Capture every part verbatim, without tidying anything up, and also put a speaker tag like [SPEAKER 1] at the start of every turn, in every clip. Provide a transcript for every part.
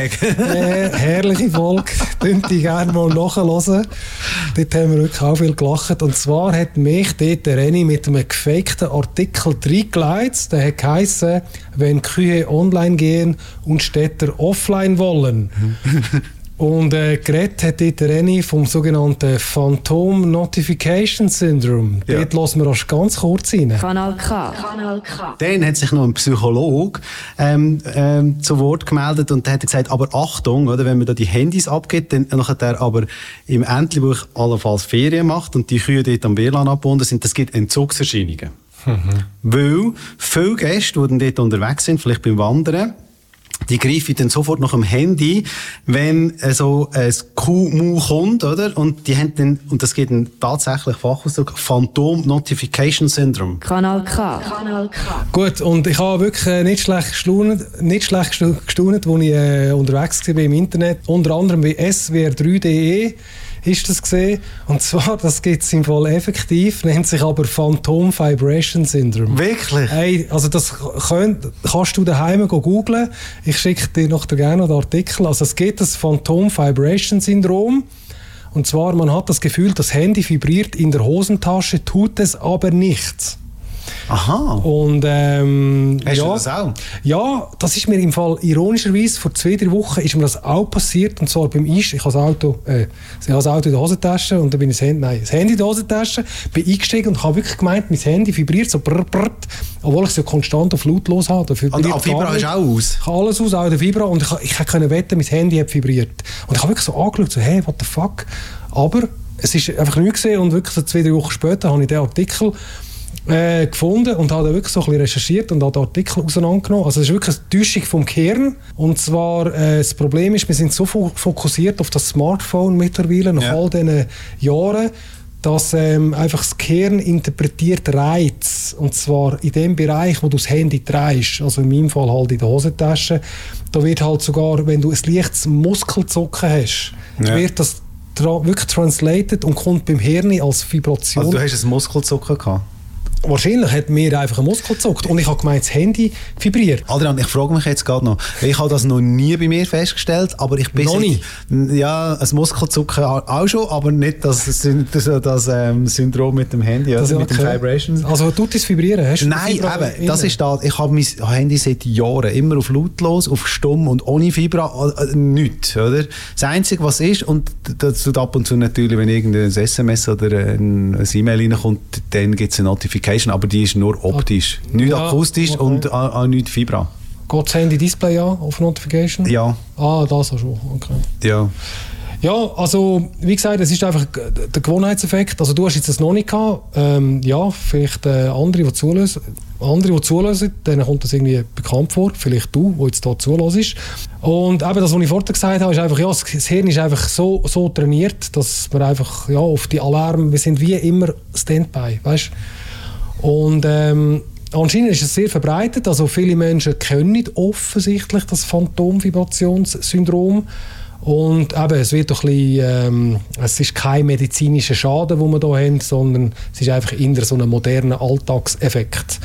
[SPEAKER 1] äh, herrliche Folge. Könnt ihr gerne mal nachhören. Dort haben wir wirklich auch viel gelacht. Und zwar hat mich dort der René mit einem gefakten Artikel reingeleitet. Der hat geheissen, wenn Kühe online gehen und Städter offline wollen. Und äh, geredet hat dort der René vom sogenannten Phantom Notification Syndrome. Ja. Dort lassen wir erst ganz kurz rein.
[SPEAKER 2] Kanal K. Kanal K.
[SPEAKER 3] Dann hat sich noch ein Psychologe ähm, ähm, zu Wort gemeldet und der hat gesagt, aber Achtung, oder, wenn man da die Handys abgibt, dann nachher aber im Entlebuch allenfalls Ferien macht und die Kühe dort am W L A N abgebunden sind, das gibt Entzugserscheinungen. Mhm. Weil viele Gäste, die dann dort unterwegs sind, vielleicht beim Wandern, die greifen dann sofort nach dem Handy, wenn so ein Kuh-Mu kommt, oder? Und die haben dann, und das geht dann tatsächlich Fachausdruck, Phantom Notification Syndrome.
[SPEAKER 2] Kanal K. Kanal K.
[SPEAKER 1] Gut, und ich habe wirklich nicht schlecht gestaunt, nicht schlecht gestaunt, als ich äh, unterwegs war im Internet. Unter anderem wie S W R drei punkt de ist das gesehen. Und zwar, das gibt es im Fall effektiv, nennt sich aber Phantom Vibration Syndrome.
[SPEAKER 3] Wirklich?
[SPEAKER 1] Hey, also das könnt, kannst du daheim googlen. Ich schicke dir noch gerne den Artikel. Also es gibt das Phantom Vibration Syndrom. Und zwar, man hat das Gefühl, das Handy vibriert in der Hosentasche, tut es aber nichts.
[SPEAKER 3] Aha.
[SPEAKER 1] Und, ähm,
[SPEAKER 3] Hast
[SPEAKER 1] ja,
[SPEAKER 3] du das auch?
[SPEAKER 1] Ja, das ist mir im Fall ironischerweise vor zwei, drei Wochen ist mir das auch passiert. Und zwar beim Einstieg. Ich habe das Auto, äh, ich habe das Auto in der Hosentasche und dann bin ich das Handy, nein, das Handy in der Hosentasche, bin eingestiegen und habe wirklich gemeint, mein Handy vibriert so brr, brr, obwohl ich es ja konstant auf lautlos habe.
[SPEAKER 3] Und die Vibra ist auch aus?
[SPEAKER 1] Ich habe alles aus, auch der Vibra. Und ich, ich konnte wetten, mein Handy hat vibriert. Und ich habe wirklich so angeschaut, so, hey, what the fuck? Aber es ist einfach nichts gesehen und wirklich so zwei, drei Wochen später habe ich den Artikel Äh, gefunden und habe wirklich so ein bisschen recherchiert und habe den Artikel auseinandergenommen. Also es ist wirklich eine Täuschung vom Gehirn. Und zwar, äh, das Problem ist, wir sind so fokussiert auf das Smartphone mittlerweile, nach ja. all diesen Jahren, dass ähm, einfach das Gehirn interpretiert Reiz. Und zwar in dem Bereich, wo du das Handy trägst, also in meinem Fall halt in der Hosentasche, da wird halt sogar, wenn du ein leichtes Muskelzucken hast, ja. wird das tra- wirklich translated und kommt beim Hirn als Vibration.
[SPEAKER 3] Also du hast ein Muskelzucken gehabt?
[SPEAKER 1] Wahrscheinlich hat mir einfach ein Muskel gezuckt und ich habe gemeint, das Handy vibriert.
[SPEAKER 3] Adrian, ich frage mich jetzt gerade noch, ich habe das noch nie bei mir festgestellt, aber ich bin...
[SPEAKER 1] Noch nie?
[SPEAKER 3] Ja, ein Muskelzucken auch schon, aber nicht das, das, das ähm, Syndrom mit dem Handy, also
[SPEAKER 1] ja
[SPEAKER 3] mit dem Vibration.
[SPEAKER 1] Also tut es vibrieren? Hast du
[SPEAKER 3] Nein, eben, das ist das. Ich habe mein Handy seit Jahren immer auf lautlos, auf stumm und ohne Vibra, äh, nichts, oder? Das Einzige, was ist, und das tut ab und zu natürlich, wenn irgendein S M S oder ein, ein E-Mail reinkommt, dann gibt es eine Notification, aber die ist nur optisch. Nicht ja, akustisch okay. und auch äh, nicht Vibra.
[SPEAKER 1] Geht das Handy-Display an auf Notification?
[SPEAKER 3] Ja.
[SPEAKER 1] Ah, das auch schon, okay.
[SPEAKER 3] Ja.
[SPEAKER 1] Ja, also wie gesagt, es ist einfach der Gewohnheitseffekt. Also du hast jetzt das noch nicht gehabt. Ähm, ja, vielleicht äh, andere, die zuhören, andere, die zuhören, denen kommt das irgendwie bekannt vor. Vielleicht du, der jetzt hier zuhörst. Und eben das, was ich vorhin gesagt habe, ist einfach, ja, das Hirn ist einfach so, so trainiert, dass wir einfach ja, auf die Alarm, wir sind wie immer Standby, weißt? Und ähm, anscheinend ist es sehr verbreitet. Also viele Menschen kennen offensichtlich das Phantomvibrationssyndrom. Und eben, es wird doch ein bisschen, ähm, es ist kein medizinischer Schaden, den wir hier haben, sondern es ist einfach eher so ein moderner Alltagseffekt.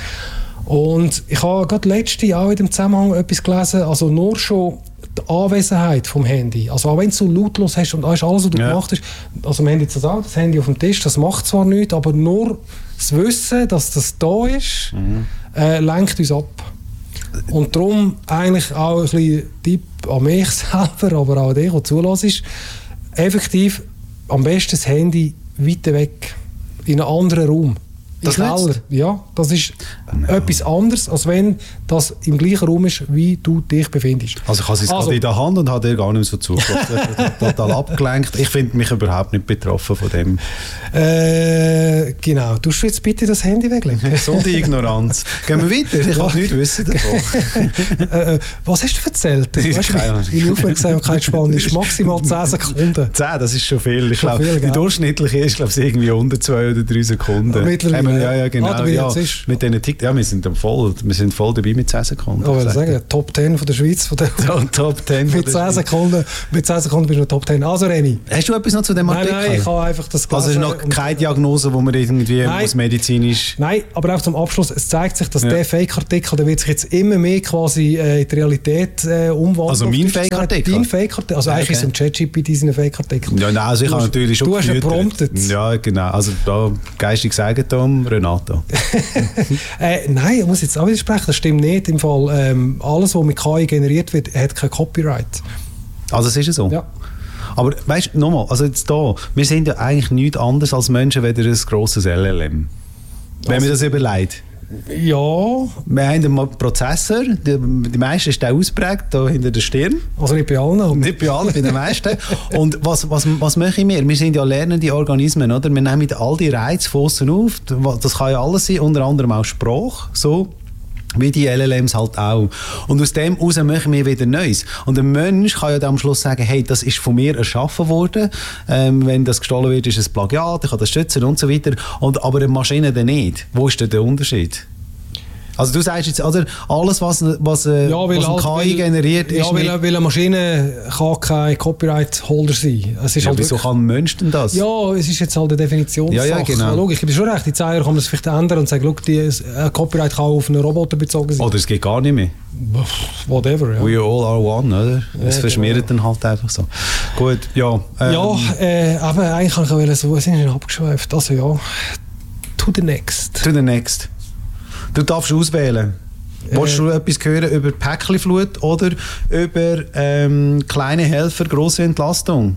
[SPEAKER 1] Und ich habe gerade letzte auch in dem Zusammenhang etwas gelesen, also nur schon die Anwesenheit vom Handy, also auch wenn du so lautlos hast und alles, was du ja. gemacht hast, also wir haben jetzt das auch, das Handy auf dem Tisch, das macht zwar nichts, aber nur das Wissen, dass das da ist, mhm. äh, lenkt uns ab. Und darum eigentlich auch ein bisschen Tipp an mich selber, aber auch an dich, der zulässt, effektiv am besten das Handy weiter weg, in einen anderen Raum. Das Keller. Ja, das ist no. etwas anderes, als wenn das im gleichen Raum ist, wie du dich befindest.
[SPEAKER 3] Also ich habe es
[SPEAKER 1] also,
[SPEAKER 3] gerade in der Hand und habe dir gar nicht so zugelassen. Total abgelenkt. Ich finde mich überhaupt nicht betroffen von dem.
[SPEAKER 1] Äh, genau. Du hast jetzt bitte das Handy weglegen.
[SPEAKER 3] So die Ignoranz. Gehen wir weiter. Ich will nichts wissen davon.
[SPEAKER 1] äh, was hast du erzählt? Meine Aufmerksamkeitsspanne ist maximal zehn Sekunden.
[SPEAKER 3] zehn, das ist schon viel. Ich
[SPEAKER 1] schon
[SPEAKER 3] glaube,
[SPEAKER 1] viel,
[SPEAKER 3] die durchschnittliche ist glaube ich, irgendwie unter zwei oder drei Sekunden.
[SPEAKER 1] Mittlerweile
[SPEAKER 3] wir, ja, ja, genau.
[SPEAKER 1] Ah, da bin ich
[SPEAKER 3] ja,
[SPEAKER 1] jetzt ist.
[SPEAKER 3] mit diesen Tick, ja, wir sind dann voll, wir sind voll dabei mit zehn Sekunden.
[SPEAKER 1] Ich würde sagen, Top zehn von der Schweiz. Von der
[SPEAKER 3] Top zehn
[SPEAKER 1] mit zehn Sekunden, mit zehn Sekunden bist du noch Top zehn. Also Reni.
[SPEAKER 3] Hast du etwas noch zu dem
[SPEAKER 1] Nein,
[SPEAKER 3] Artikel?
[SPEAKER 1] nein, ich habe einfach das
[SPEAKER 3] Also es ist noch keine Diagnose, wo man irgendwie
[SPEAKER 1] Nein.
[SPEAKER 3] muss medizinisch...
[SPEAKER 1] Nein, aber auch zum Abschluss, es zeigt sich, dass
[SPEAKER 3] Ja.
[SPEAKER 1] der Fake-Artikel, der wird sich jetzt immer mehr quasi äh, in die Realität äh, umwandeln.
[SPEAKER 3] Also mein
[SPEAKER 1] Auf Deutsch gesagt.
[SPEAKER 3] Fake-Artikel?
[SPEAKER 1] Dein Fake-Artikel, also
[SPEAKER 3] Ja,
[SPEAKER 1] eigentlich
[SPEAKER 3] okay.
[SPEAKER 1] ist es ein ChatGPT seine Fake-Artikel.
[SPEAKER 3] Ja, nein, also ich
[SPEAKER 1] Du
[SPEAKER 3] habe
[SPEAKER 1] hast-
[SPEAKER 3] natürlich schon
[SPEAKER 1] du hast ja
[SPEAKER 3] gefüttert.
[SPEAKER 1] promptet.
[SPEAKER 3] Ja, genau. Also da geistiges Eigentum, Renato.
[SPEAKER 1] äh, nein, ich muss jetzt auch widersprechen, das stimmt nicht. Im Fall, ähm, alles, was mit K I generiert wird, hat kein Copyright.
[SPEAKER 3] Also es ist ja so.
[SPEAKER 1] Ja.
[SPEAKER 3] Aber weißt du, nochmal, also jetzt da, wir sind ja eigentlich nichts anderes als Menschen, weder ein grosses L L M. Wenn
[SPEAKER 1] Also-
[SPEAKER 3] man das überlegt.
[SPEAKER 1] Ja,
[SPEAKER 3] Wir haben einen Prozessor, die, die meisten ist der ausprägt, da hinter der Stirn.
[SPEAKER 1] also nicht bei allen. aber-
[SPEAKER 3] Nicht bei allen, bei den meisten. Und was, was, was machen wir? Wir sind ja lernende Organismen, oder? Wir nehmen all die Reize von aussen auf. Das kann ja alles sein, unter anderem auch Sprache. So. Wie die L L Ms halt auch. Und aus dem heraus machen wir wieder Neues. Und ein Mensch kann ja dann am Schluss sagen, hey, das ist von mir erschaffen worden. Ähm, wenn das gestohlen wird, ist es Plagiat, ich kann das schützen und so weiter. Und, aber eine Maschine dann nicht. Wo ist denn der Unterschied? Also du sagst jetzt, oder, alles, was, was, äh,
[SPEAKER 1] Ja, weil
[SPEAKER 3] was ein
[SPEAKER 1] halt-
[SPEAKER 3] K I
[SPEAKER 1] weil-
[SPEAKER 3] generiert, ist
[SPEAKER 1] ja, weil,
[SPEAKER 3] nicht...
[SPEAKER 1] weil eine Maschine kann kein Copyright-Holder sein. Es ist
[SPEAKER 3] Ja,
[SPEAKER 1] halt
[SPEAKER 3] wieso
[SPEAKER 1] wirklich-
[SPEAKER 3] kann ein Mensch denn das?
[SPEAKER 1] Ja, es ist jetzt halt eine Definitionssache.
[SPEAKER 3] Ja, ja, genau.
[SPEAKER 1] Schau, ich bin schon recht, in zehn Jahren kann man das vielleicht ändern und sagen, schau, die, ein Copyright kann auch auf einen Roboter bezogen sein.
[SPEAKER 3] Oder es geht gar nicht mehr.
[SPEAKER 1] Whatever, ja.
[SPEAKER 3] We all are one, oder? Es
[SPEAKER 1] Ja,
[SPEAKER 3] verschmiert
[SPEAKER 1] genau.
[SPEAKER 3] dann halt einfach so. Gut, ja. ähm,
[SPEAKER 1] Ja, äh, aber eigentlich kann ich auch so, was sind denn abgeschweift? Also ja, to the next.
[SPEAKER 3] To the next. Du darfst auswählen.
[SPEAKER 1] Äh.
[SPEAKER 3] Willst du etwas hören über Päckchenflut oder über ähm, kleine Helfer, grosse Entlastung?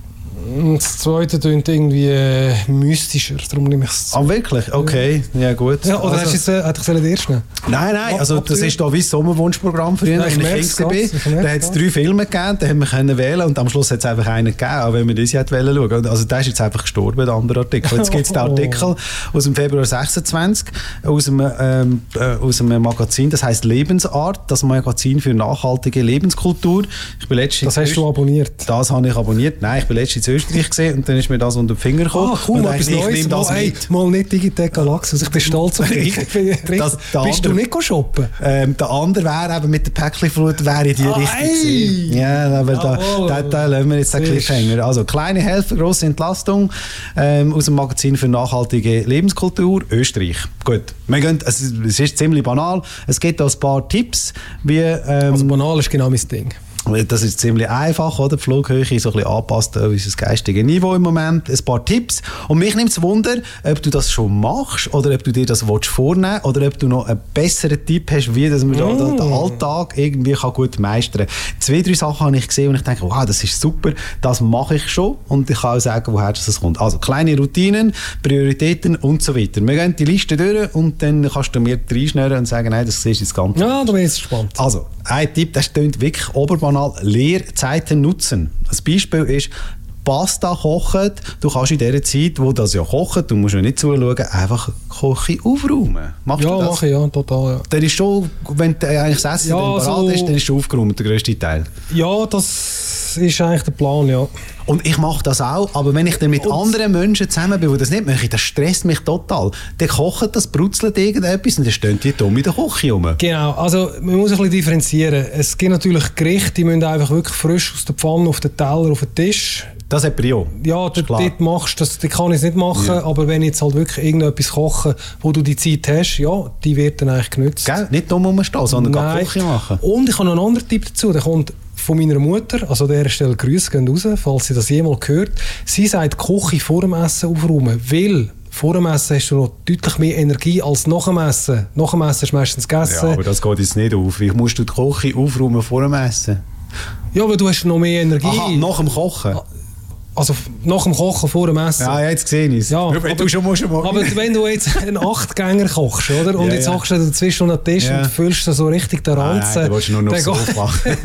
[SPEAKER 1] Das zweite klingt irgendwie äh, mystischer, darum nehme ich es.
[SPEAKER 3] Ah, wirklich? Okay, ja gut.
[SPEAKER 1] Ja, oder
[SPEAKER 3] Also-
[SPEAKER 1] hast du jetzt, äh, hätte ich es erst nehmen?
[SPEAKER 3] Nein, nein, also
[SPEAKER 1] Ab-
[SPEAKER 3] das
[SPEAKER 1] ab-
[SPEAKER 3] ist da wie das Sommerwunschprogramm früher,
[SPEAKER 1] Ja, ich
[SPEAKER 3] als ich
[SPEAKER 1] merk's
[SPEAKER 3] Kind war.
[SPEAKER 1] grad, ich merk's
[SPEAKER 3] Da hat es
[SPEAKER 1] grad.
[SPEAKER 3] drei Filme gegeben, da haben wir können wählen und am Schluss hat es einfach einen gegeben, auch wenn wir das hätte wollen schauen. Also der ist jetzt einfach gestorben, der andere Artikel. Jetzt gibt es den
[SPEAKER 1] Oh.
[SPEAKER 3] Artikel aus dem Februar sechsundzwanzig aus einem, ähm, äh, aus einem Magazin, das heißt Lebensart, das Magazin für nachhaltige Lebenskultur. Ich bin letztens
[SPEAKER 1] Das hast du abonniert.
[SPEAKER 3] Das habe ich abonniert. Nein, ich bin letztens in Österreich gesehen und dann ist mir das unter den Finger gekommen.
[SPEAKER 1] Ah, cool,
[SPEAKER 3] und
[SPEAKER 1] etwas
[SPEAKER 3] ich
[SPEAKER 1] Neues.
[SPEAKER 3] nehme das
[SPEAKER 1] Mal, ey,
[SPEAKER 3] mit.
[SPEAKER 1] mal nicht Digitec Galaxus. Ich bin stolz auf dich.
[SPEAKER 3] Das-
[SPEAKER 1] Bist
[SPEAKER 3] der
[SPEAKER 1] du
[SPEAKER 3] andere-
[SPEAKER 1] nicht shoppen?
[SPEAKER 3] Ähm, der andere wäre eben mit der Päckchenflut wäre in die
[SPEAKER 1] Ah,
[SPEAKER 3] Richtung
[SPEAKER 1] ey!
[SPEAKER 3] gewesen. Ja, aber da,
[SPEAKER 1] Jawohl.
[SPEAKER 3] da, da lassen wir jetzt den
[SPEAKER 1] Siehst.
[SPEAKER 3] Cliffhanger. Also kleine Helfer, grosse Entlastung ähm, aus dem Magazin für nachhaltige Lebenskultur Österreich. Gut, wir gehen, es, ist- es ist ziemlich banal. Es gibt da ein paar Tipps, wie ähm,
[SPEAKER 1] Also banal ist genau mein Ding.
[SPEAKER 3] das ist ziemlich einfach, oder? Die Flughöhe ist so ein bisschen angepasst auf unser geistiges Niveau im Moment. Ein paar Tipps. Und mich nimmt es Wunder, ob du das schon machst oder ob du dir das willst vornehmen oder ob du noch einen besseren Tipp hast, wie dass man
[SPEAKER 1] Mm.
[SPEAKER 3] den, den Alltag irgendwie kann gut meistern kann. Zwei, drei Sachen habe ich gesehen und ich denke, wow, das ist super, das mache ich schon und ich kann auch sagen, woher das kommt. Also kleine Routinen, Prioritäten und so weiter. Wir gehen die Liste durch und dann kannst du mir reinschnüren und sagen, nein, das siehst du jetzt ganz
[SPEAKER 1] Ja, da bin ich jetzt gespannt.
[SPEAKER 3] also, ein Tipp, das klingt wirklich oberbanal, Leerzeiten nutzen. Ein Beispiel ist, Pasta kochen, du kannst in der Zeit, wo das ja kocht, du musst ja nicht zuschauen, einfach Küche aufräumen. Machst
[SPEAKER 1] Ja,
[SPEAKER 3] du das?
[SPEAKER 1] mache ich, ja, total, ja.
[SPEAKER 3] Dann ist schon, wenn du eigentlich das Essen
[SPEAKER 1] Ja,
[SPEAKER 3] dann parat
[SPEAKER 1] also-
[SPEAKER 3] ist, dann ist schon aufgeräumt, der grösste Teil.
[SPEAKER 1] Ja, das ist eigentlich der Plan, ja.
[SPEAKER 3] Und ich mache das auch, aber wenn ich dann mit
[SPEAKER 1] Und-
[SPEAKER 3] anderen Menschen zusammen bin, die das nicht machen, das stresst mich total. Dann kocht das, brutzelt irgendetwas und dann stehen die dumm in der Küche rum.
[SPEAKER 1] Genau, also man muss ein bisschen differenzieren. Es gibt natürlich Gerichte, die müssen einfach wirklich frisch aus der Pfanne auf den Teller, auf den Tisch.
[SPEAKER 3] Das hat Prio.
[SPEAKER 1] Ja,
[SPEAKER 3] Ist
[SPEAKER 1] dort,
[SPEAKER 3] klar.
[SPEAKER 1] dort machst du das, das kann ich es nicht machen,
[SPEAKER 3] Ja.
[SPEAKER 1] aber wenn ich jetzt halt wirklich irgendetwas koche, wo du die Zeit hast, ja, die wird dann eigentlich genützt.
[SPEAKER 3] Gell? Nicht dumm rumstehen, sondern gar
[SPEAKER 1] Nein.
[SPEAKER 3] Küche machen.
[SPEAKER 1] Und ich habe noch einen anderen Tipp dazu, der kommt von meiner Mutter, also an dieser Stelle Grüße gehen raus, falls sie das jemals gehört. Sie sagt, die Küche vor dem Essen aufräumen, weil vor dem Essen hast du noch deutlich mehr Energie als nach dem Essen. Nach dem Essen hast du meistens gegessen.
[SPEAKER 3] Ja, aber das geht jetzt nicht auf. Wie musst du die Küche aufräumen vor dem Essen?
[SPEAKER 1] Ja, weil du hast noch mehr Energie.
[SPEAKER 3] Aha, nach dem Kochen?
[SPEAKER 1] Also f- nach dem Kochen, vor dem Essen.
[SPEAKER 3] Ja, jetzt sehe ich es.
[SPEAKER 1] Ja,
[SPEAKER 3] Wenn
[SPEAKER 1] aber-
[SPEAKER 3] du schon musst, mal
[SPEAKER 1] Aber wenn du jetzt einen Achtgänger kochst, oder? Und
[SPEAKER 3] Ja,
[SPEAKER 1] jetzt
[SPEAKER 3] ja.
[SPEAKER 1] hockst du dazwischen an den Tisch
[SPEAKER 3] Ja.
[SPEAKER 1] und füllst du so richtig den
[SPEAKER 3] Nein,
[SPEAKER 1] Ranzen.
[SPEAKER 3] nein, da willst du nur noch
[SPEAKER 1] dann
[SPEAKER 3] so
[SPEAKER 1] geh-
[SPEAKER 3] machen.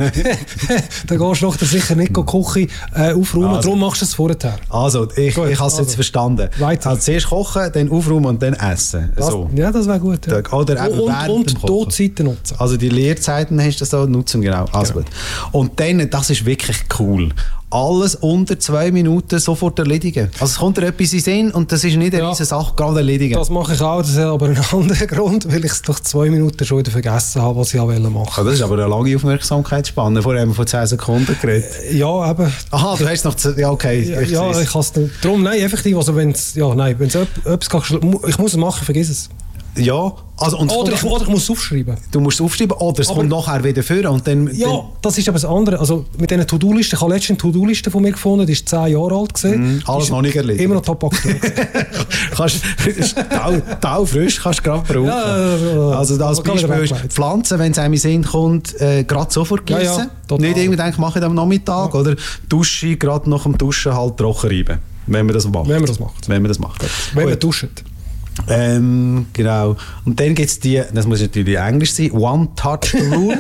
[SPEAKER 1] Dann gehst du nachher sicher nicht die Küche äh, aufräumen,
[SPEAKER 3] Also.
[SPEAKER 1] darum machst du es vorher.
[SPEAKER 3] Also, ich,
[SPEAKER 1] Gut,
[SPEAKER 3] ich habe es
[SPEAKER 1] also.
[SPEAKER 3] jetzt verstanden.
[SPEAKER 1] Weiter.
[SPEAKER 3] Also zuerst kochen, dann aufräumen und dann essen.
[SPEAKER 1] Das,
[SPEAKER 3] So.
[SPEAKER 1] Ja, das wäre gut. Ja.
[SPEAKER 3] Da- oder eben
[SPEAKER 1] und
[SPEAKER 3] während
[SPEAKER 1] und
[SPEAKER 3] dem
[SPEAKER 1] die
[SPEAKER 3] Kochen.
[SPEAKER 1] Zeiten nutzen.
[SPEAKER 3] Also die Leerzeiten hast du das da nutzen, genau. Also gut. Und dann, das ist wirklich cool. alles unter zwei Minuten sofort erledigen. Also es kommt dir etwas in den Sinn und das ist nicht eine
[SPEAKER 1] Ja.
[SPEAKER 3] riesige Sache, gerade erledigen.
[SPEAKER 1] Das mache ich auch, das ist aber ein anderer Grund, weil ich es nach zwei Minuten schon wieder vergessen habe, was ich auch machen wollte.
[SPEAKER 3] Das ist aber eine lange Aufmerksamkeitsspanne. Vorher haben wir von zehn Sekunden geredet.
[SPEAKER 1] Ja, eben.
[SPEAKER 3] Aha, du hast noch... z- Ja, okay.
[SPEAKER 1] Ja,
[SPEAKER 3] ich
[SPEAKER 1] ja
[SPEAKER 3] seh's.
[SPEAKER 1] ich kann es nicht. Darum, nein, effektiv, also wenn's, ja, nein, wenn's öp- etwas geht, ich muss es machen, vergiss es.
[SPEAKER 3] Ja, also... Und es
[SPEAKER 1] Oder ich,
[SPEAKER 3] kommt-
[SPEAKER 1] oder ich muss es aufschreiben.
[SPEAKER 3] du musst es aufschreiben oder es
[SPEAKER 1] Aber-
[SPEAKER 3] kommt nachher wieder vor und dann...
[SPEAKER 1] Ja, das ist aber das andere. Also mit diesen To-Do-Listen, ich habe letztens eine To-Do-Liste von mir gefunden, die ist zehn Jahre alt gewesen.
[SPEAKER 3] Mhm, alles
[SPEAKER 1] Ist
[SPEAKER 3] noch nicht erledigt.
[SPEAKER 1] Immer noch top aktuell.
[SPEAKER 3] kannst, tau, tau frisch kannst du gerade brauchen.
[SPEAKER 1] Ja, ja, ja.
[SPEAKER 3] Also als
[SPEAKER 1] Aber kann
[SPEAKER 3] Beispiel
[SPEAKER 1] wieder
[SPEAKER 3] ist
[SPEAKER 1] wegleiten.
[SPEAKER 3] Pflanzen, wenn es einem in den Sinn kommt, äh, gerade sofort
[SPEAKER 1] Ja,
[SPEAKER 3] gießen.
[SPEAKER 1] ja, total.
[SPEAKER 3] Nicht irgendwie denken, mache ich das am Nachmittag oder Dusche, gerade nach dem Duschen halt trocken reiben. Wenn man das macht.
[SPEAKER 1] Wenn man das macht.
[SPEAKER 3] Wenn man das macht.
[SPEAKER 1] Wenn man
[SPEAKER 3] Gut.
[SPEAKER 1] duscht.
[SPEAKER 3] Ähm, genau. Und dann gibt es die, das muss natürlich Englisch sein, One-Touch-Rule.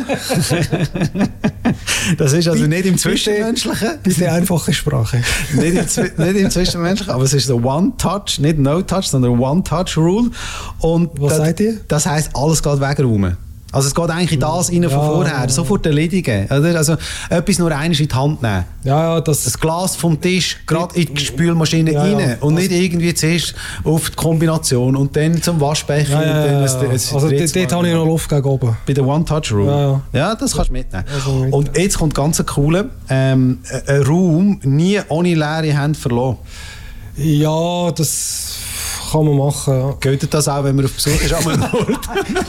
[SPEAKER 3] Das ist also nicht im Zwischenmenschlichen.
[SPEAKER 1] Diese einfache Sprache.
[SPEAKER 3] nicht, im, Zwi- nicht im Zwischenmenschlichen, aber es ist so One-Touch, nicht No-Touch, sondern One-Touch-Rule. Und
[SPEAKER 1] Was
[SPEAKER 3] das,
[SPEAKER 1] sagt ihr?
[SPEAKER 3] Das heisst, alles geht wegräumen. Also es geht eigentlich in das rein von
[SPEAKER 1] Ja.
[SPEAKER 3] vorher, sofort erledigen. Oder? Also etwas nur einmal in die Hand nehmen.
[SPEAKER 1] Ja, ja, das...
[SPEAKER 3] Das Glas vom Tisch gerade in die Spülmaschine
[SPEAKER 1] Ja,
[SPEAKER 3] rein
[SPEAKER 1] ja.
[SPEAKER 3] und nicht irgendwie zuerst auf die Kombination und dann zum Waschbecher.
[SPEAKER 1] Ja, ja,
[SPEAKER 3] und dann
[SPEAKER 1] ja,
[SPEAKER 3] ein-
[SPEAKER 1] ja.
[SPEAKER 3] ein
[SPEAKER 1] Also
[SPEAKER 3] drittes
[SPEAKER 1] dort
[SPEAKER 3] Mal.
[SPEAKER 1] habe ich noch Luft gegen oben.
[SPEAKER 3] Bei der One-Touch-Rule.
[SPEAKER 1] Ja, ja.
[SPEAKER 3] Ja, das kannst du mitnehmen.
[SPEAKER 1] Also mitnehmen.
[SPEAKER 3] Und jetzt kommt ganz coole, ähm, ein Raum nie ohne leere Hände verlassen.
[SPEAKER 1] Ja, das kann man machen. Ja.
[SPEAKER 3] Geht das auch, wenn man auf Besuch ist? An einem Ort?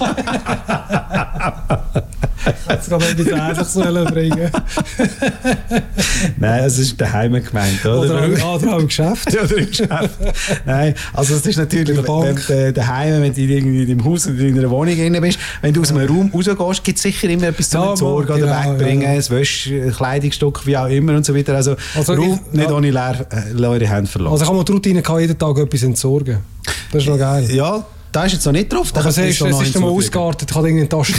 [SPEAKER 1] Jetzt gerade etwas Ähnliches sollen bringen.
[SPEAKER 3] Nein, es ist daheim gemeint, oder?
[SPEAKER 1] Oder auch, oder auch im Geschäft.
[SPEAKER 3] Ja, oder im Geschäft. Nein, also es ist natürlich,
[SPEAKER 1] In der Bank.
[SPEAKER 3] wenn du daheim, wenn du irgendwie in deinem Haus oder in einer Wohnung drin bist, wenn du aus einem Raum rausgehst, gibt es sicher immer etwas zum
[SPEAKER 1] Ja,
[SPEAKER 3] Entsorgen
[SPEAKER 1] genau,
[SPEAKER 3] oder wegbringen,
[SPEAKER 1] ja, ja.
[SPEAKER 3] ein Wäsch, ein Kleidungsstück, wie auch immer und so weiter. Also,
[SPEAKER 1] Also
[SPEAKER 3] Raum
[SPEAKER 1] ich-
[SPEAKER 3] nicht
[SPEAKER 1] ja.
[SPEAKER 3] ohne leer, äh, leere Hände verlassen.
[SPEAKER 1] Also ich habe mal die Routine gehabt, jeden Tag etwas entsorgen. Das ist noch geil.
[SPEAKER 3] Ja, da ist jetzt noch nicht drauf. Da
[SPEAKER 1] Aber es
[SPEAKER 3] kannst du
[SPEAKER 1] ist,
[SPEAKER 3] noch
[SPEAKER 1] es ist einmal
[SPEAKER 3] hinzufügen.
[SPEAKER 1] ausgeartet, ich habe irgendeine Tasche.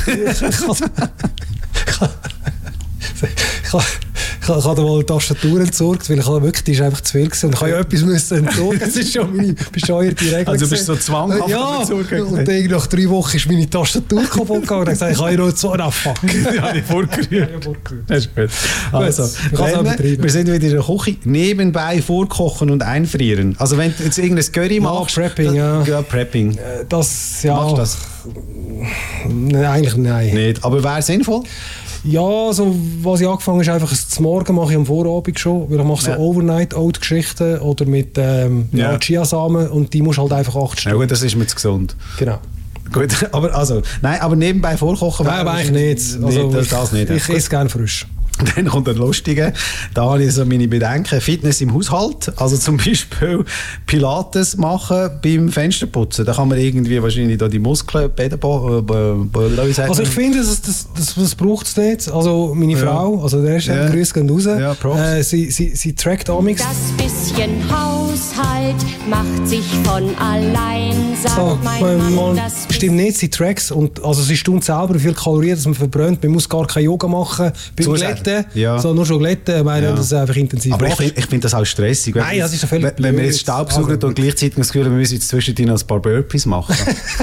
[SPEAKER 1] Ich habe ich habe- ich habe mal eine Tastatur entsorgt, weil ich habe wirklich, die ist einfach zu viel gewesen. Und ich habe ja etwas müssen entsorgen. Das ist schon meine bescheuerte Regel.
[SPEAKER 3] Also du bist so
[SPEAKER 1] gewesen.
[SPEAKER 3] zwanghaft
[SPEAKER 1] Ja,
[SPEAKER 3] am Entsorgen
[SPEAKER 1] und dann nach drei Wochen ist meine Tastatur kaputt gegangen. Und dann habe ich gesagt, ich habe ja noch so, na fuck.
[SPEAKER 3] Ja, die vorgerührt. Das ist gut. Also,
[SPEAKER 1] ich kann es auch
[SPEAKER 3] dann,
[SPEAKER 1] betreiben.
[SPEAKER 3] wir sind wieder in der Küche. Nebenbei vorkochen und einfrieren. Also wenn du jetzt irgendein Curry
[SPEAKER 1] Ja,
[SPEAKER 3] machst...
[SPEAKER 1] Prepping, ja.
[SPEAKER 3] Ja, Prepping.
[SPEAKER 1] Äh, Das, ja.
[SPEAKER 3] Machst du das?
[SPEAKER 1] Nein, eigentlich nein.
[SPEAKER 3] Nicht. Aber wäre sinnvoll?
[SPEAKER 1] Ja, also, was ich angefangen habe, ist einfach, zum Morgen mache ich am Vorabend schon, weil ich mache so
[SPEAKER 3] Ja.
[SPEAKER 1] Overnight-Oat-Geschichten oder mit ähm,
[SPEAKER 3] Ja.
[SPEAKER 1] ja. Chiasamen und die musst du halt einfach acht
[SPEAKER 3] Ja
[SPEAKER 1] Stunden.
[SPEAKER 3] gut, das ist mir zu gesund.
[SPEAKER 1] Genau.
[SPEAKER 3] Gut, aber also... Nein, aber nebenbei vorkochen...
[SPEAKER 1] Nein, aber eigentlich nicht. Also,
[SPEAKER 3] Nee, das, das nicht.
[SPEAKER 1] Ich, ich esse gerne frisch.
[SPEAKER 3] Dann kommt ein Lustiger. Da habe ich so meine Bedenken. Fitness im Haushalt. Also zum Beispiel Pilates machen beim Fensterputzen. Da kann man irgendwie wahrscheinlich da die Muskeln, Bäder, äh,
[SPEAKER 1] Also ich finde, das, das, das, das braucht es nicht. Also meine
[SPEAKER 3] Ja.
[SPEAKER 1] Frau, also der erste
[SPEAKER 3] Ja.
[SPEAKER 1] Grüße gehen raus.
[SPEAKER 3] Ja, Props.
[SPEAKER 1] äh, sie, sie, sie trackt amigs.
[SPEAKER 4] Das bisschen Haushalt macht sich von allein, sagt
[SPEAKER 1] Oh,
[SPEAKER 4] mein
[SPEAKER 1] man,
[SPEAKER 4] Mann.
[SPEAKER 1] man,
[SPEAKER 4] Das
[SPEAKER 1] stimmt nicht, sie tracks und also sie staunt selber, wie viel Kalorien das man verbrennt. Man muss gar kein Yoga machen beim
[SPEAKER 3] Zusätzlich.
[SPEAKER 1] Glätten,
[SPEAKER 3] Ja.
[SPEAKER 1] sondern nur schon Glätten. Ich meine,
[SPEAKER 3] Ja.
[SPEAKER 1] das ist einfach intensiv.
[SPEAKER 3] Aber ich
[SPEAKER 1] machst.
[SPEAKER 3] finde ich find das auch stressig. Wenn
[SPEAKER 1] Nein,
[SPEAKER 3] wir
[SPEAKER 1] das ist
[SPEAKER 3] jetzt-
[SPEAKER 1] doch völlig
[SPEAKER 3] Wenn wenn wir
[SPEAKER 1] blöd.
[SPEAKER 3] jetzt Staubsaugen
[SPEAKER 1] Also-
[SPEAKER 3] und gleichzeitig das Gefühl haben, wir müssen jetzt zwischendrin noch ein paar Burpees machen.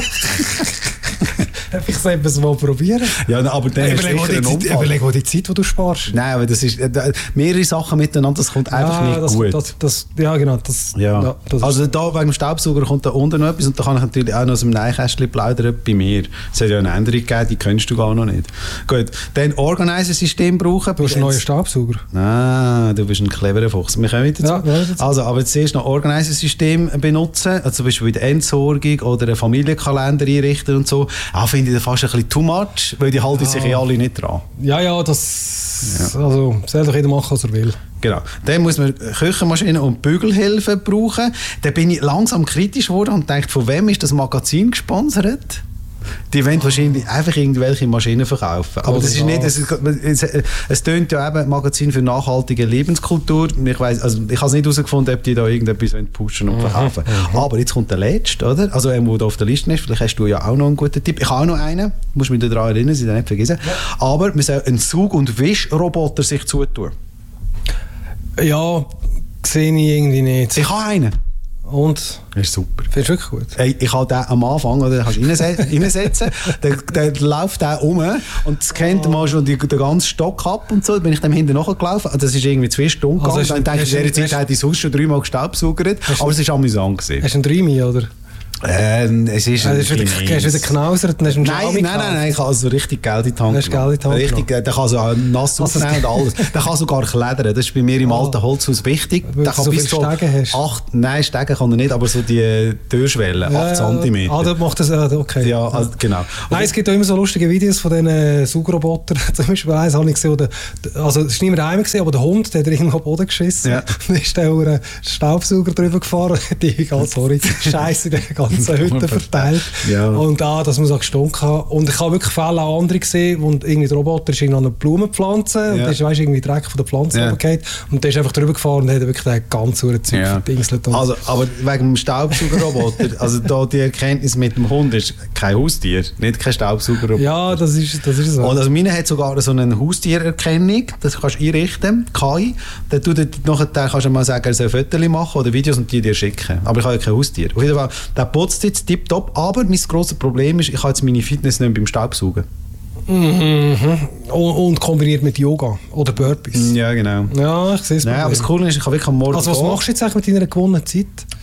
[SPEAKER 1] Ich soll es mal probieren.
[SPEAKER 3] Ja, aber dann hast du
[SPEAKER 1] Überleg mal
[SPEAKER 3] sicher
[SPEAKER 1] die
[SPEAKER 3] einen
[SPEAKER 1] Zeit,
[SPEAKER 3] Unfall.
[SPEAKER 1] überleg mal die Zeit, die du sparst.
[SPEAKER 3] Nein, aber das ist äh, da- mehrere Sachen miteinander, das kommt einfach nicht
[SPEAKER 1] das,
[SPEAKER 3] gut.
[SPEAKER 1] Das, das, ja, genau. Das,
[SPEAKER 3] Ja.
[SPEAKER 1] das
[SPEAKER 3] Also da wegen dem Staubsauger kommt da unten noch etwas und da kann ich natürlich auch noch aus dem Neinkästchen plaudern bei mir. Es hat ja eine Änderung gegeben, die kennst du gar noch nicht. Gut, dann Organizer-System brauchen.
[SPEAKER 1] du hast einen neuen Staubsauger.
[SPEAKER 3] Ah, du bist ein cleverer Fuchs. Wir kommen dazu.
[SPEAKER 1] Ja, wir kommen dazu.
[SPEAKER 3] Also, aber zuerst noch Organizer-System benutzen, also zum Beispiel bei der Entsorgung oder einen Familienkalender einrichten und so. Auch finde ich das fast ein bisschen too much, weil die halten sich ja alle nicht dran.
[SPEAKER 1] Ja, ja, das... Also, soll doch jeder machen, was er will.
[SPEAKER 3] Genau. Dann muss man Küchenmaschinen und Bügelhilfen brauchen. Dann bin ich langsam kritisch geworden und dachte, von wem ist das Magazin gesponsert? Die wollen wahrscheinlich einfach irgendwelche Maschinen verkaufen. Aber das ist nicht, es, es, es tönt ja eben Magazin für nachhaltige Lebenskultur. Ich weiss, also ich habe es nicht herausgefunden, ob die da irgendetwas pushen und verkaufen. Aber jetzt kommt der letzte, oder? Also der, der da auf der Liste ist. Vielleicht hast du ja auch noch einen guten Tipp. Ich habe auch noch einen. Muss mich daran erinnern, Sie nicht vergessen. Aber man soll einen Saug- und Wischroboter sich zutun.
[SPEAKER 1] Ja, sehe ich irgendwie nicht.
[SPEAKER 3] Ich habe einen.
[SPEAKER 1] Und?
[SPEAKER 3] Das ist super.
[SPEAKER 1] Findest du wirklich gut?
[SPEAKER 3] Hey, ich habe den am Anfang, oder, kannst du reinsetzen, dann, dann läuft der um und scannt oh. mal schon die, den ganzen Stock ab und so. Dann bin ich dem hinten nachgelaufen. Das ist irgendwie zwei Stunden gegangen. Also dann denke ich, in dieser Zeit hätte ich sonst schon dreimal gestaubsaugert. Aber es ist amüsant gewesen.
[SPEAKER 1] Hast du einen Dreamy, oder?
[SPEAKER 3] Ähm, es ist
[SPEAKER 1] also ein Hast du wieder geknausert? Nein,
[SPEAKER 3] nein, nein, nein, ich habe also richtig Geld in die Hand
[SPEAKER 1] genommen. Geld in die Hand
[SPEAKER 3] richtig, der kann also auch nass
[SPEAKER 1] also
[SPEAKER 3] aufnehmen und alles. Der kann sogar klettern. Das ist bei mir im oh. alten Holzhaus wichtig.
[SPEAKER 1] Weil
[SPEAKER 3] der kann
[SPEAKER 1] so
[SPEAKER 3] bis zu acht, nein, Stegen kann er nicht, aber so die Türschwelle, ja, acht Zentimeter.
[SPEAKER 1] Ah, das macht das, okay.
[SPEAKER 3] Ja, also, genau.
[SPEAKER 1] Nein, es gibt auch immer so lustige Videos von diesen Saugrobotern. Zum Beispiel eins habe ich gesehen, der, also es ist nicht mehr daheim gesehen, aber der Hund, der hat irgendwo am Boden geschissen. Ja. Dann ist der über Staubsauger drüber gefahren. Die, oh, sorry, Scheiße in der ganzen Hütte verteilt. Ja. Und auch, dass man so gestunken hat. Und ich habe wirklich Fälle auch andere gesehen, wo irgendwie der Roboter ist an einer Blumenpflanze ja. und da ist weißt, irgendwie Dreck von der Pflanze ja. runtergefallen und der ist einfach drüber gefahren und hat wirklich den ganzen Zeug ja. verdingselt.
[SPEAKER 3] Also, aber wegen dem Staubsaugerroboter, also da die Erkenntnis mit dem Hund ist kein Haustier, nicht kein Staubsaugerroboter.
[SPEAKER 1] Ja, das ist, das ist so.
[SPEAKER 3] Und also meine hat sogar so eine Haustiererkennung, das kannst du einrichten, K I. Dann tut er, nachher kannst du mal sagen, er soll Fotos machen oder Videos und die dir schicken. Aber ich habe ja kein Haustier. Auf jeden Fall, der putzt jetzt tipptopp. Aber mein grosses Problem ist, ich habe jetzt meine Fitness nicht beim Staubsaugen.
[SPEAKER 1] Mhm. Und, und kombiniert mit Yoga oder Burpees.
[SPEAKER 3] Ja, genau.
[SPEAKER 1] Ja, ich sehe es.
[SPEAKER 3] Nein, aber das Coole ist, ich kann wirklich am Morgen
[SPEAKER 1] Also was gehen. Machst du jetzt eigentlich mit deiner gewonnenen Zeit?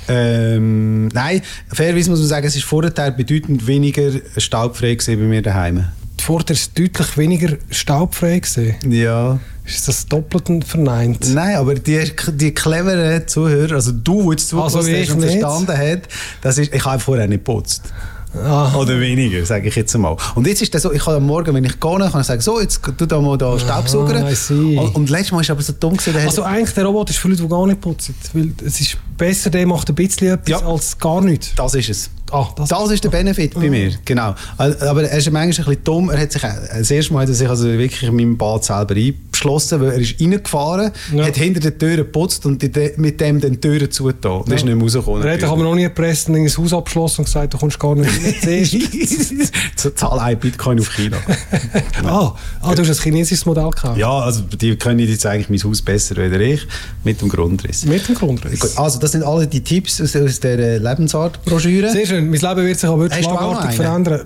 [SPEAKER 3] Ähm, nein, fairerweise muss man sagen, es ist vorher bedeutend weniger staubfrei gewesen bei mir daheim.
[SPEAKER 1] Vorher ist es deutlich weniger staubfrei gewesen?
[SPEAKER 3] Ja.
[SPEAKER 1] Ist das doppelt verneint?
[SPEAKER 3] Nein, aber die, die cleveren Zuhörer, also du, der jetzt zugehört
[SPEAKER 1] also
[SPEAKER 3] hast und verstanden hat, das ist, ich habe vorher nicht geputzt. Aha. Oder weniger, sage ich jetzt einmal. Und jetzt ist das so, ich kann am Morgen, wenn ich gehe, kann ich sagen, so, jetzt tu da mal da Staubsaugern. Und, und letztes Mal ist aber so dumm gewesen.
[SPEAKER 1] Also eigentlich der Roboter ist für Leute, die gar nicht putzen. Weil es ist besser, der macht ein bisschen etwas ja. als gar nichts.
[SPEAKER 3] Das ist es.
[SPEAKER 1] Ah, das,
[SPEAKER 3] das ist der Benefit bei mir, genau. Aber er ist manchmal ein bisschen dumm. Er hat sich, das erste Mal hat er sich also wirklich in meinem Bad selber eingeschlossen, weil er ist reingefahren, ja. hat hinter der Tür geputzt und mit dem die Türen zugetan. Und ja. ist nicht mehr rausgekommen.
[SPEAKER 1] Er hat aber noch nie gepresst und das Haus abgeschlossen und gesagt, du kommst gar nicht rein.
[SPEAKER 3] So zahl ein Bitcoin auf China.
[SPEAKER 1] ah, ah, du hast ein chinesisches Modell gekauft?
[SPEAKER 3] Ja, also die können jetzt eigentlich mein Haus besser als ich, mit dem Grundriss.
[SPEAKER 1] Mit dem Grundriss.
[SPEAKER 3] Also das sind alle die Tipps aus, aus der Lebensart-Broschüre.
[SPEAKER 1] Sehr schön. Mein Leben wird sich aber wirklich schlagartig verändern.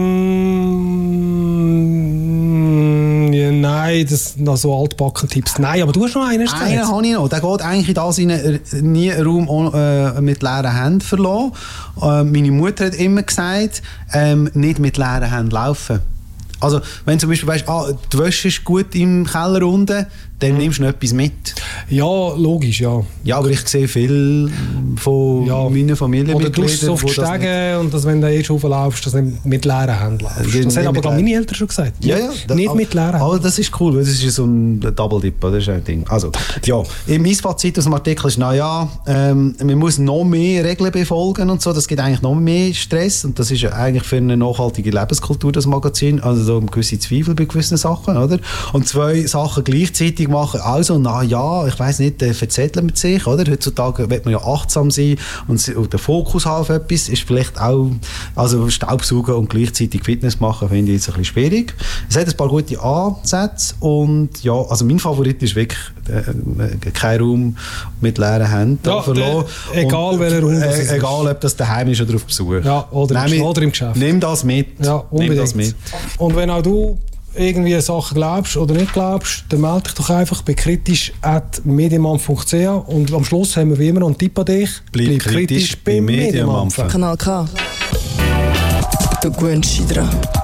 [SPEAKER 1] Mm, ja, nein, das sind so altbacken Tipps. Nein, aber du hast noch einen.
[SPEAKER 3] Einen habe ich noch. Der geht eigentlich in das rein, nie einen Raum äh, mit leeren Händen verlassen. Äh, meine Mutter hat immer gesagt, ähm, nicht mit leeren Händen laufen. Also, wenn du zum Beispiel weißt, ah, die Wäsche ist gut im Keller unten, dann nimmst du noch etwas mit.
[SPEAKER 1] Ja, logisch, ja.
[SPEAKER 3] Ja, aber ich sehe viel von ja. meinen Familienmitgliedern.
[SPEAKER 1] Oder du tust auf die Stege und dass, wenn du eh schon rauflaufst, dass du nicht mit leeren Händen laufst. Das, das haben aber meine Eltern schon gesagt.
[SPEAKER 3] Ja, ja. Das,
[SPEAKER 1] nicht mit leeren Händen.
[SPEAKER 3] Aber das ist cool, weil das ist so ein Double-Dip, das ist ein Ding. Also, ja, mein Fazit aus dem Artikel ist, naja, ähm, man muss noch mehr Regeln befolgen und so, das gibt eigentlich noch mehr Stress und das ist eigentlich für eine nachhaltige Lebenskultur, das Magazin, also so gewisse Zweifel bei gewissen Sachen, oder? Und zwei Sachen gleichzeitig machen, also, na ja, ich weiss nicht, äh, verzetteln mit sich, oder? Heutzutage wird man ja achtsam sein und, und den Fokus haben auf etwas, ist vielleicht auch, also Staubsaugen und gleichzeitig Fitness machen, finde ich jetzt ein bisschen schwierig. Es hat ein paar gute Ansätze und ja, also mein Favorit ist wirklich äh, kein Raum mit leeren Händen
[SPEAKER 1] ja, verlassen. Äh, egal welcher Raum das ist.
[SPEAKER 3] Egal, ob das daheim ist oder auf Besuch.
[SPEAKER 1] Ja, oder, im, oder im Geschäft.
[SPEAKER 3] Nimm das mit.
[SPEAKER 1] Ja, unbedingt.
[SPEAKER 3] Nimm das mit.
[SPEAKER 1] Und wenn auch du irgendwie Sachen glaubst oder nicht glaubst, dann melde dich doch einfach bei kritisch at medienmampf punkt c h und am Schluss haben wir wie immer noch einen Tipp an dich.
[SPEAKER 3] Bleib, Bleib kritisch, kritisch bei Medienmampf.
[SPEAKER 2] Kanal K. Du gewöhnst dich dran.